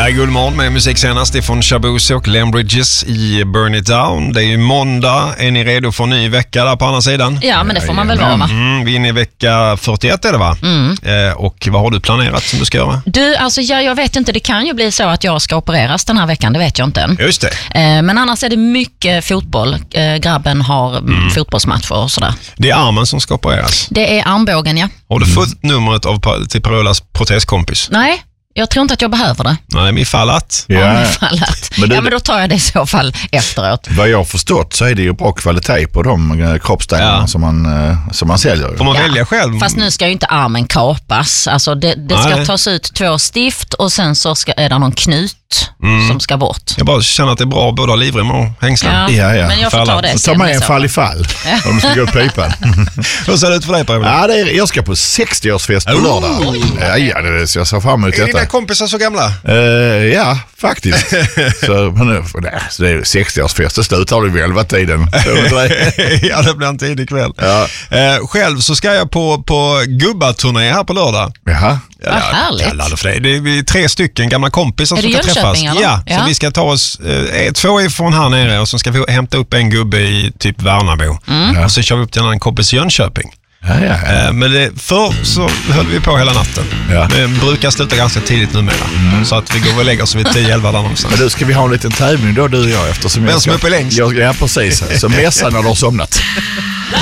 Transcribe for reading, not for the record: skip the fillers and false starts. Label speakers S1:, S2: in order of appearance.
S1: Här är Guldmorgon med musik senast ifrån Shabuzi och Lembridges i Burn It Down. Det är ju måndag. Är ni redo för en ny vecka där på andra sidan?
S2: Ja, men det får man väl vara, va?
S1: Vi är inne i vecka 41 är det, va? Och vad har du planerat som du ska göra?
S2: Du, alltså jag vet inte, det kan ju bli så att jag ska opereras den här veckan, det vet jag inte än.
S1: Just det.
S2: Men annars är det mycket fotboll. Grabben har fotbollsmatcher och sådär.
S1: Det är armen som ska opereras.
S2: Det är armbågen, ja.
S1: Har du fått numret till Parolas proteskompis?
S2: Nej. Jag tror inte att jag behöver det.
S1: Nej, men ifall att.
S2: Men då tar jag det i så fall efteråt.
S3: Vad jag har förstått så är det ju bra kvalitet på de kroppsdelarna som man säljer.
S1: Får man välja själv?
S2: Fast nu ska ju inte armen kapas. Alltså det ska tas ut 2 stift och sen så är det någon knut som ska bort.
S1: Jag bara känner att det är bra både livrem och hängslen.
S3: Ja.
S2: Men jag får ta det.
S3: Så ta med en fall i fall om du ska gå pipan.
S1: Hur ser det ut för dig, Per?
S3: Jag ska på 60-årsfest på lördag. Jag ser fram emot
S1: Är
S3: detta.
S1: dina kompisar så gamla?
S3: Ja, faktiskt. så det är 60-årsfest, det slutar det väl vad tiden.
S1: Ja, det blir en tidig kväll.
S3: Ja.
S1: Själv så ska jag på gubbaturné här på lördag.
S3: Jaha.
S2: Vad härligt.
S1: För det är vi 3 stycken gamla kompisar som ska träffas.
S2: Ja,
S1: så vi ska ta oss 2 ifrån här nere och så ska vi hämta upp en gubbe i typ Värnamo. Och så kör vi upp till en annan kompis i Jönköping.
S3: Ja.
S1: Men förr så höll vi på hela natten. Det brukar sluta ganska tidigt numera. Så att vi går och lägger oss vid 10-11 där någonstans.
S3: Men du, ska vi ha en liten tävling då, du och jag? Eftersom
S1: vem som är uppe längst?
S3: Ja, precis. Så mässa när du har somnat.